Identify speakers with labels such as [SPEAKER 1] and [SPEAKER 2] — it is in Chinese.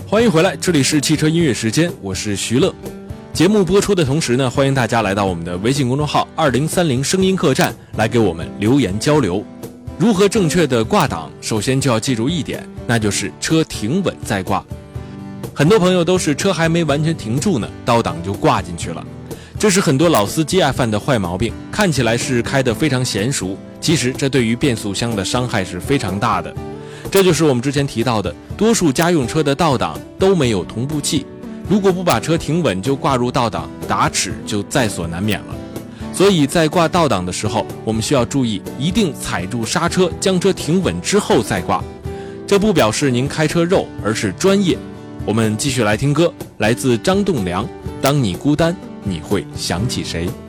[SPEAKER 1] 欢迎回来，这里是汽车音乐时间，我是徐乐。节目播出的同时呢，欢迎大家来到我们的微信公众号2030声音客栈，来给我们留言交流。如何正确的挂档，首先就要记住一点，那就是车停稳再挂。很多朋友都是车还没完全停住呢，倒档就挂进去了，这是很多老司机爱犯的坏毛病。看起来是开得非常娴熟，其实这对于变速箱的伤害是非常大的。这就是我们之前提到的，多数家用车的倒档都没有同步器，如果不把车停稳就挂入倒档，打齿就在所难免了。所以在挂倒档的时候，我们需要注意，一定踩住刹车，将车停稳之后再挂。这不表示您开车肉，而是专业。我们继续来听歌，来自张栋梁，当你孤单，你会想起谁？